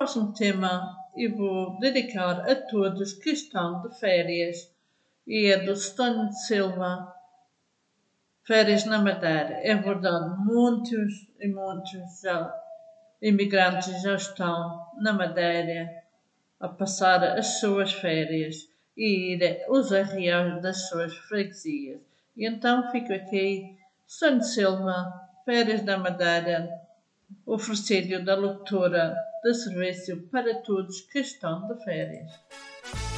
próximo tema eu vou dedicar a todos que estão de férias e é do Stonho de Silva, Férias na Madeira. É verdade, muitos e muitos imigrantes já estão na Madeira a passar as suas férias e ir aos arraiais das suas freguesias. E então fico aqui, Stonho de Silva, Férias na Madeira, oferecido da locutora de serviço para todos que estão de férias.